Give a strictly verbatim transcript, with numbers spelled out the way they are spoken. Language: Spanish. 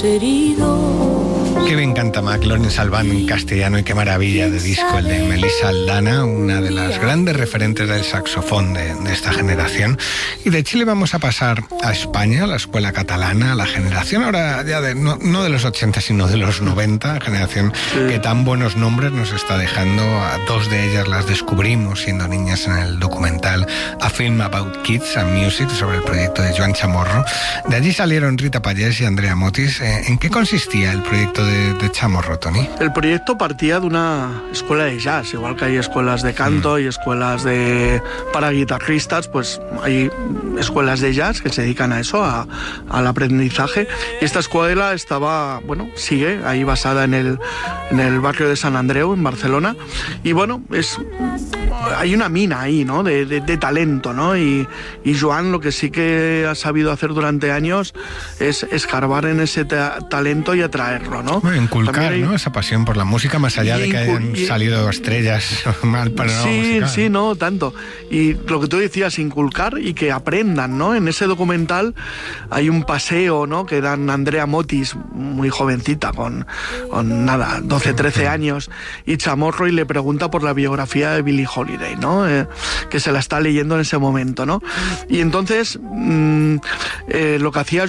los heridos. Qué bien canta McLaurin Salvant en castellano y qué maravilla de disco el de Melissa Aldana, una de las grandes referentes del saxofón de, de esta generación. Y de Chile vamos a pasar a España, a la escuela catalana, a la generación ahora ya de, no, no de los ochenta sino de los noventa, generación que tan buenos nombres nos está dejando. A dos de ellas las descubrimos siendo niñas en el documental A Film About Kids and Music sobre el proyecto de Joan Chamorro. De allí salieron Rita Pallés y Andrea Motis. ¿En qué consistía el proyecto de De, de Chamorro, Toni? El proyecto partía de una escuela de jazz, igual que hay escuelas de canto mm. y escuelas de para guitarristas, pues hay escuelas de jazz que se dedican a eso, a, al aprendizaje. Y esta escuela estaba, bueno, sigue ahí basada en el, en el barrio de San Andreu, en Barcelona. Y bueno, es hay una mina ahí, ¿no? De, de, de talento, ¿no? Y, y Joan lo que sí que ha sabido hacer durante años es escarbar en ese ta- talento y atraerlo, ¿no? Bueno, inculcar, hay, ¿no? Esa pasión por la música, más allá de que hayan y, salido estrellas mal para la sí, música. Sí, no, tanto. Y lo que tú decías, inculcar y que aprendan, ¿no? En ese documental hay un paseo, ¿no? Que dan Andrea Motis, muy jovencita, con, con nada, doce, trece años, y Chamorro, y le pregunta por la biografía de Billie Holiday, ¿no? Eh, que se la está leyendo en ese momento, ¿no? Y entonces, mmm, eh, lo que hacía